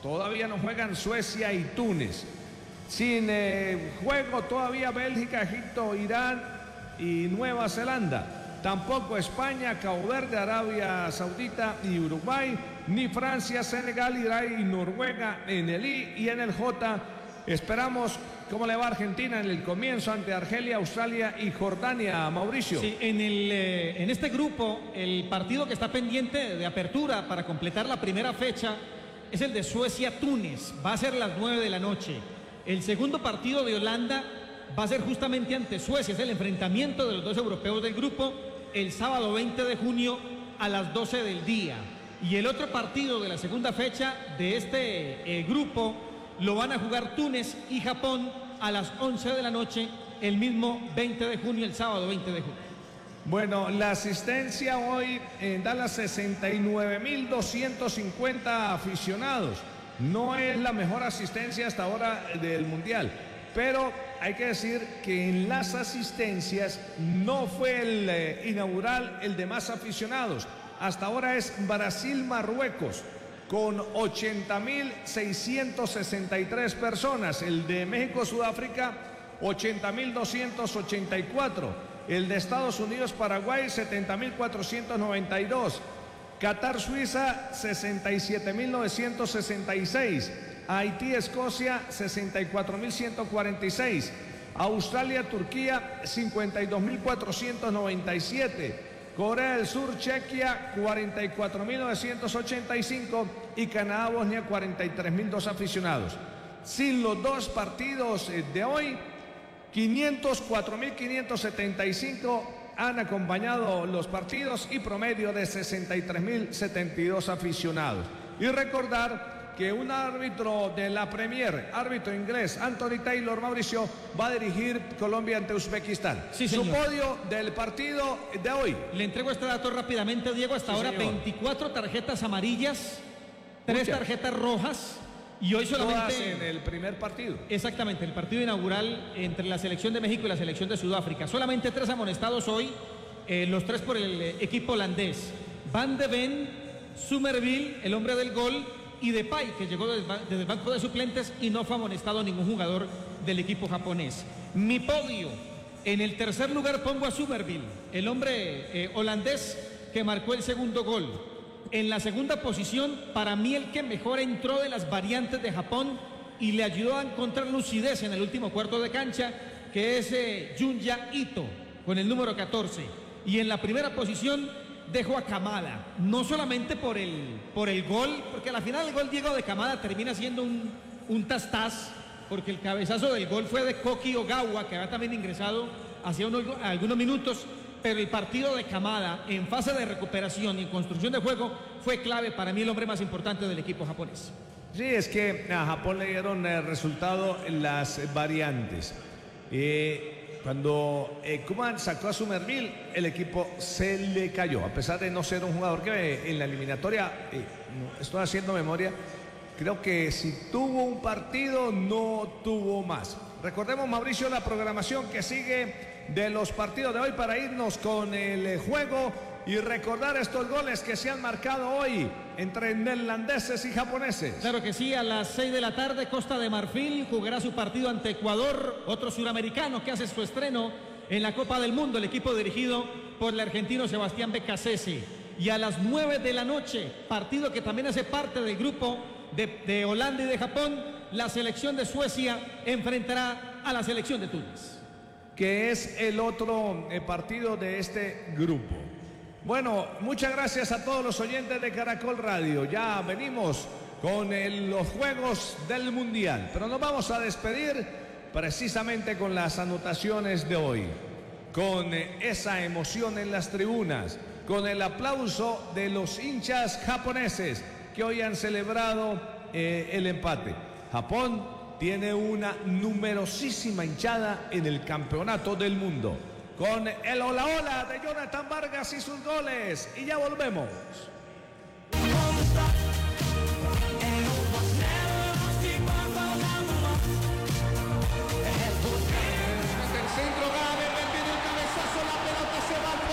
Todavía no juegan Suecia y Túnez. Sin juego todavía Bélgica, Egipto, Irán y Nueva Zelanda. Tampoco España, Cabo Verde, Arabia Saudita y Uruguay. Ni Francia, Senegal, Irán y Noruega en el I y en el J. Esperamos cómo le va a Argentina en el comienzo ante Argelia, Australia y Jordania, Mauricio. Sí, en este grupo el partido que está pendiente de apertura para completar la primera fecha es el de Suecia-Túnez. Va a ser a las 9 de la noche. El segundo partido de Holanda va a ser justamente ante Suecia. Es el enfrentamiento de los dos europeos del grupo el sábado 20 de junio a las 12 del día. Y el otro partido de la segunda fecha de este grupo lo van a jugar Túnez y Japón a las 11 de la noche el mismo 20 de junio, el sábado 20 de junio. Bueno, la asistencia hoy da las 69.250 aficionados. No es la mejor asistencia hasta ahora del Mundial, pero hay que decir que en las asistencias no fue el inaugural el de más aficionados. Hasta ahora es Brasil-Marruecos con 80.663 personas. El de México-Sudáfrica 80.284. El de Estados Unidos-Paraguay 70.492. Qatar-Suiza 67.966. Haití-Escocia 64.146. Australia-Turquía 52.497. Corea del Sur, Chequia 44.985 y Canadá-Bosnia 43.002 aficionados. Sin los dos partidos de hoy, 504.575 han acompañado los partidos y promedio de 63.072 aficionados. Y recordar que un árbitro de la Premier, árbitro inglés, Anthony Taylor, Mauricio, va a dirigir Colombia ante Uzbekistán. Sí, su podio del partido de hoy. Le entrego este dato rápidamente, Diego. Hasta ahora, señor. 24 tarjetas amarillas, 3 tarjetas rojas. Y hoy solamente... Todas en el primer partido. Exactamente, el partido inaugural entre la selección de México y la selección de Sudáfrica. Solamente 3 amonestados hoy, los 3 por el equipo holandés. Van de Ven, Somerville, el hombre del gol, y Depay, que llegó desde el banco de suplentes y no fue amonestado ningún jugador del equipo japonés. Mi podio, en el tercer lugar pongo a Somerville, el hombre holandés que marcó el segundo gol. En la segunda posición, para mí el que mejor entró de las variantes de Japón y le ayudó a encontrar lucidez en el último cuarto de cancha, que es Junya Ito, con el número 14. Y en la primera posición dejo a Kamada, no solamente por el gol, porque a la final el gol, Diego, de Kamada termina siendo un tas-tas, porque el cabezazo del gol fue de Koki Ogawa, que había también ingresado hacía algunos minutos. Pero el partido de Kamada en fase de recuperación y en construcción de juego fue clave, para mí el hombre más importante del equipo japonés. Sí, es que a Japón le dieron el resultado en las variantes. Cuando Koeman sacó a Somerville, el equipo se le cayó, a pesar de no ser un jugador que en la eliminatoria, estoy haciendo memoria, creo que si tuvo un partido, no tuvo más. Recordemos, Mauricio, la programación que sigue de los partidos de hoy para irnos con el juego y recordar estos goles que se han marcado hoy entre neerlandeses y japoneses. Claro que sí, a las 6 de la tarde Costa de Marfil jugará su partido ante Ecuador, otro suramericano que hace su estreno en la Copa del Mundo, el equipo dirigido por el argentino Sebastián Beccacece. Y a las 9 de la noche, partido que también hace parte del grupo de Holanda y de Japón, la selección de Suecia enfrentará a la selección de Túnez, que es el otro partido de este grupo. Bueno, muchas gracias a todos los oyentes de Caracol Radio. Ya venimos con los juegos del Mundial, pero nos vamos a despedir precisamente con las anotaciones de hoy, con esa emoción en las tribunas, con el aplauso de los hinchas japoneses que hoy han celebrado el empate. Japón tiene una numerosísima hinchada en el campeonato del mundo. Con el hola hola de Jonathan Vargas y sus goles. Y ya volvemos. El centro grave, metido el cabezazo, la pelota se va.